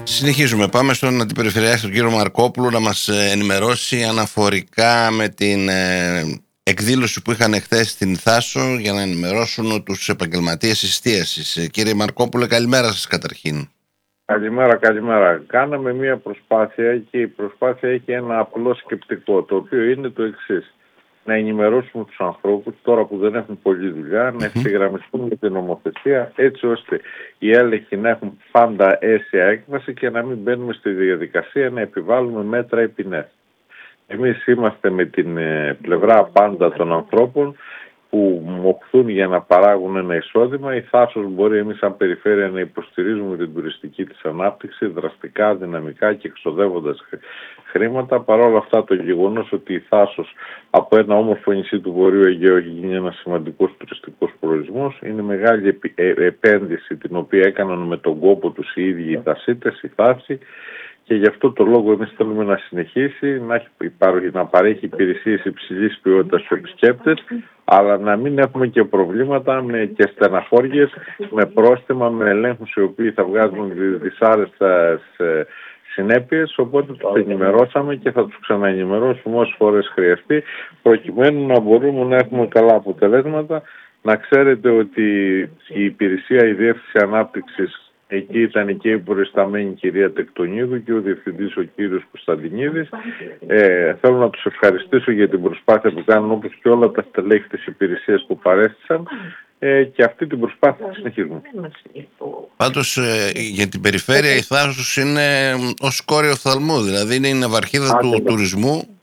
Συνεχίζουμε. Πάμε στον Αντιπεριφερειάρχη, τον κύριο Μαρκόπουλο, να μας ενημερώσει αναφορικά με την εκδήλωση που είχαν χθες στην Θάσο για να ενημερώσουν τους επαγγελματίες εστίασης. Κύριε Μαρκόπουλο, καλημέρα σας καταρχήν. Καλημέρα. Κάναμε μια προσπάθεια και η προσπάθεια έχει ένα απλό σκεπτικό, το οποίο είναι το εξής. Να ενημερώσουμε τους ανθρώπους, τώρα που δεν έχουν πολλή δουλειά, να ευθυγραμμιστούν με την νομοθεσία, έτσι ώστε οι έλεγχοι να έχουν πάντα αίσια έκβαση και να μην μπαίνουμε στη διαδικασία να επιβάλλουμε μέτρα ή ποινές. Εμείς είμαστε με την πλευρά πάντα των ανθρώπων που μοχθούν για να παράγουν ένα εισόδημα. Η Θάσος μπορεί εμείς σαν περιφέρεια να υποστηρίζουμε την τουριστική της ανάπτυξη δραστικά, δυναμικά και εξοδεύοντας χρήματα. Παρ' όλα αυτά, το γεγονός ότι η Θάσος από ένα όμορφο νησί του Βορείου Αιγαίου έχει γίνει ένας σημαντικός τουριστικός προορισμός, είναι μεγάλη επένδυση την οποία έκαναν με τον κόπο τους οι ίδιοι οι Θασίτες, η Θάση. Και γι' αυτό το λόγο εμείς θέλουμε να συνεχίσει να παρέχει υπηρεσίες υψηλής ποιότητας στους επισκέπτες, αλλά να μην έχουμε και προβλήματα και στεναχώριες με πρόστιμα, με ελέγχους οι οποίοι θα βγάζουν δυσάρεστες συνέπειες. Οπότε τους ενημερώσαμε και θα τους ξαναενημερώσουμε όσες φορές χρειαστεί, προκειμένου να μπορούμε να έχουμε καλά αποτελέσματα. Να ξέρετε ότι η υπηρεσία, η Διεύθυνση Ανάπτυξης, εκεί ήταν και η προϊσταμένη κυρία Τεκτονίδου και ο διευθυντής ο κύριος Κωνσταντινίδης. Θέλω να τους ευχαριστήσω για την προσπάθεια που κάνουν, όπως και όλα τα στελέχη της υπηρεσίας που παρέστησαν, και αυτή την προσπάθεια θα συνεχίζουμε. Πάντως για την περιφέρεια η Θάσος είναι ως κόρη οφθαλμού, δηλαδή είναι η ναυαρχίδα του τουρισμού.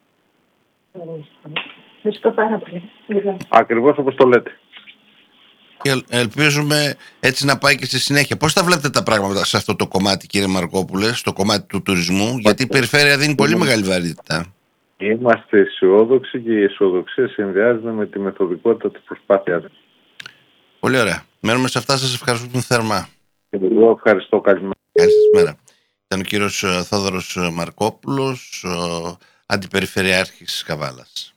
Ακριβώς όπως το λέτε. Και ελπίζουμε έτσι να πάει και στη συνέχεια. Πώς τα βλέπετε τα πράγματα σε αυτό το κομμάτι, κύριε Μαρκόπουλε, στο κομμάτι του τουρισμού, γιατί η περιφέρεια δίνει πολύ μεγάλη βαρύτητα. Είμαστε αισιόδοξοι και η αισιοδοξία συνδυάζεται με τη μεθοδικότητα της προσπάθειας. Πολύ ωραία. Μένουμε σε αυτά. Σας ευχαριστούμε θερμά. Εγώ ευχαριστώ. Καλημέρα. Καλή σας μέρα. Ήταν ο κύριος Θόδωρος Μαρκόπουλος, Αντιπεριφερειάρχης Καβάλας.